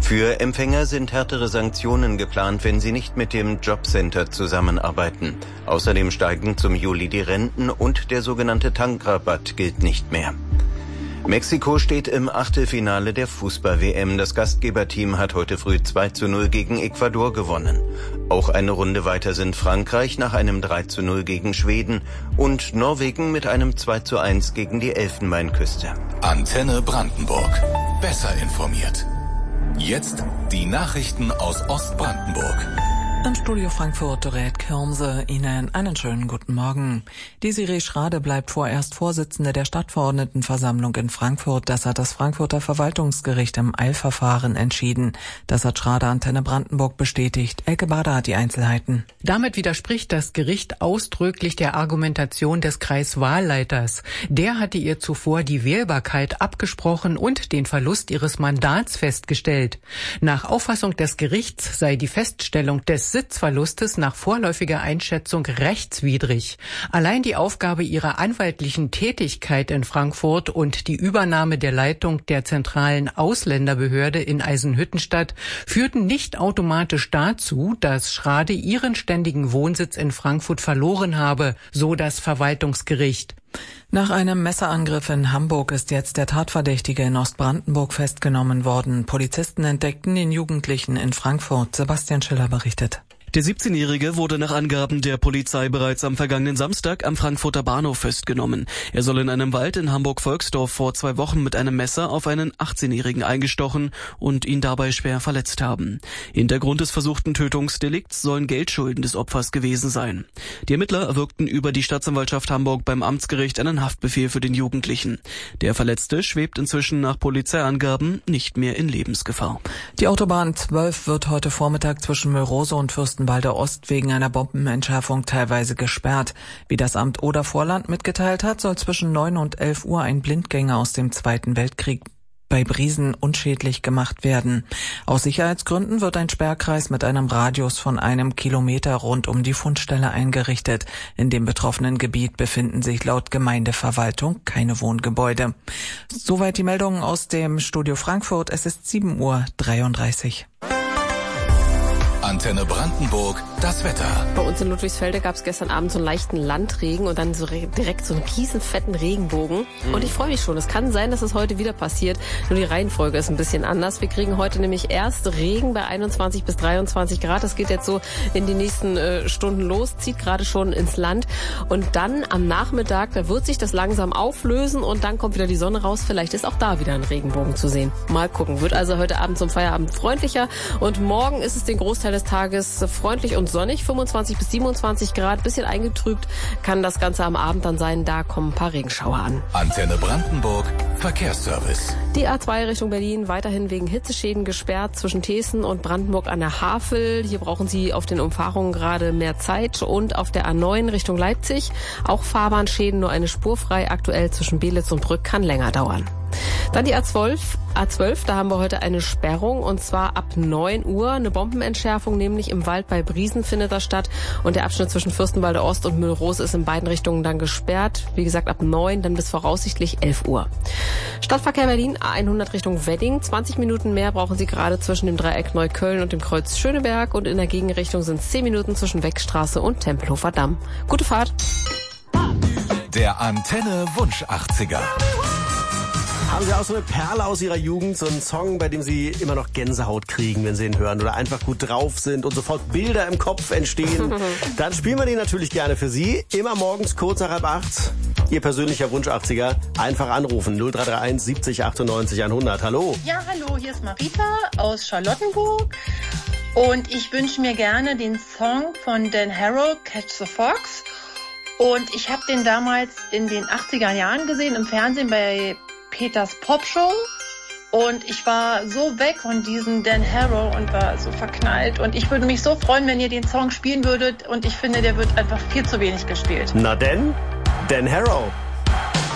Für Empfänger sind härtere Sanktionen geplant, wenn sie nicht mit dem Jobcenter zusammenarbeiten. Außerdem steigen zum Juli die Renten und der sogenannte Tankrabatt gilt nicht mehr. Mexiko steht im Achtelfinale der Fußball-WM. Das Gastgeberteam hat heute früh 2:0 gegen Ecuador gewonnen. Auch eine Runde weiter sind Frankreich nach einem 3:0 gegen Schweden und Norwegen mit einem 2:1 gegen die Elfenbeinküste. Antenne Brandenburg. Besser informiert. Jetzt die Nachrichten aus Ostbrandenburg. Im Studio Frankfurt, Dorette Kirmse, Ihnen einen schönen guten Morgen. Desiree Schrade bleibt vorerst Vorsitzende der Stadtverordnetenversammlung in Frankfurt. Das hat das Frankfurter Verwaltungsgericht im Eilverfahren entschieden. Das hat Schrade Antenne Brandenburg bestätigt. Elke Bader hat die Einzelheiten. Damit widerspricht das Gericht ausdrücklich der Argumentation des Kreiswahlleiters. Der hatte ihr zuvor die Wählbarkeit abgesprochen und den Verlust ihres Mandats festgestellt. Nach Auffassung des Gerichts sei die Feststellung des Sitzverlustes nach vorläufiger Einschätzung rechtswidrig. Allein die Aufgabe ihrer anwaltlichen Tätigkeit in Frankfurt und die Übernahme der Leitung der zentralen Ausländerbehörde in Eisenhüttenstadt führten nicht automatisch dazu, dass Schrade ihren ständigen Wohnsitz in Frankfurt verloren habe, so das Verwaltungsgericht. Nach einem Messerangriff in Hamburg ist jetzt der Tatverdächtige in Ostbrandenburg festgenommen worden. Polizisten entdeckten den Jugendlichen in Frankfurt. Sebastian Schiller berichtet. Der 17-Jährige wurde nach Angaben der Polizei bereits am vergangenen Samstag am Frankfurter Bahnhof festgenommen. Er soll in einem Wald in Hamburg-Volksdorf vor 2 Wochen mit einem Messer auf einen 18-Jährigen eingestochen und ihn dabei schwer verletzt haben. Hintergrund des versuchten Tötungsdelikts sollen Geldschulden des Opfers gewesen sein. Die Ermittler erwirkten über die Staatsanwaltschaft Hamburg beim Amtsgericht einen Haftbefehl für den Jugendlichen. Der Verletzte schwebt inzwischen nach Polizeiangaben nicht mehr in Lebensgefahr. Die Autobahn 12 wird heute Vormittag zwischen Mölrose und Fürstenwalder Ost wegen einer Bombenentschärfung teilweise gesperrt. Wie das Amt Oder-Vorland mitgeteilt hat, soll zwischen 9 und 11 Uhr ein Blindgänger aus dem Zweiten Weltkrieg bei Briesen unschädlich gemacht werden. Aus Sicherheitsgründen wird ein Sperrkreis mit einem Radius von 1 Kilometer rund um die Fundstelle eingerichtet. In dem betroffenen Gebiet befinden sich laut Gemeindeverwaltung keine Wohngebäude. Soweit die Meldungen aus dem Studio Frankfurt. Es ist 7:33 Uhr. Antenne Brandenburg, das Wetter. Bei uns in Ludwigsfelde gab es gestern Abend so einen leichten Landregen und dann so direkt so einen riesenfetten Regenbogen. Und ich freue mich schon. Es kann sein, dass es heute wieder passiert. Nur die Reihenfolge ist ein bisschen anders. Wir kriegen heute nämlich erst Regen bei 21 bis 23 Grad. Das geht jetzt so in die nächsten Stunden los, zieht gerade schon ins Land. Und dann am Nachmittag, da wird sich das langsam auflösen und dann kommt wieder die Sonne raus. Vielleicht ist auch da wieder ein Regenbogen zu sehen. Mal gucken. Wird also heute Abend zum Feierabend freundlicher. Und morgen ist es den Großteil des Tages freundlich und sonnig, 25 bis 27 Grad, bisschen eingetrübt kann das Ganze am Abend dann sein, da kommen ein paar Regenschauer an. Antenne Brandenburg, Verkehrsservice. Die A2 Richtung Berlin weiterhin wegen Hitzeschäden gesperrt zwischen Thesen und Brandenburg an der Havel. Hier brauchen Sie auf den Umfahrungen gerade mehr Zeit und auf der A9 Richtung Leipzig auch Fahrbahnschäden, nur eine Spur frei, aktuell zwischen Belitz und Brück kann länger dauern. Dann die A12, da haben wir heute eine Sperrung und zwar ab 9 Uhr. Eine Bombenentschärfung, nämlich im Wald bei Briesen findet das statt und der Abschnitt zwischen Fürstenwalde Ost und Mölrose ist in beiden Richtungen dann gesperrt. Wie gesagt, ab 9, dann bis voraussichtlich 11 Uhr. Stadtverkehr Berlin, A100 Richtung Wedding. 20 Minuten mehr brauchen Sie gerade zwischen dem Dreieck Neukölln und dem Kreuz Schöneberg und in der Gegenrichtung sind es 10 Minuten zwischen Weckstraße und Tempelhofer Damm. Gute Fahrt. Der Antenne Wunsch 80er. Haben Sie auch so eine Perle aus Ihrer Jugend, so einen Song, bei dem Sie immer noch Gänsehaut kriegen, wenn Sie ihn hören oder einfach gut drauf sind und sofort Bilder im Kopf entstehen? Dann spielen wir den natürlich gerne für Sie. Immer morgens kurz nach 7:30. Ihr persönlicher Wunsch 80er. Einfach anrufen 0331 70 98 100. Hallo. Ja, hallo, hier ist Marita aus Charlottenburg. Und ich wünsche mir gerne den Song von Dan Harrow, Catch the Fox. Und ich habe den damals in den 80er Jahren gesehen, im Fernsehen bei Peters Popshow. Und ich war so weg von diesem Dan Harrow und war so verknallt. Und ich würde mich so freuen, wenn ihr den Song spielen würdet. Und ich finde, der wird einfach viel zu wenig gespielt. Na denn, Dan Harrow.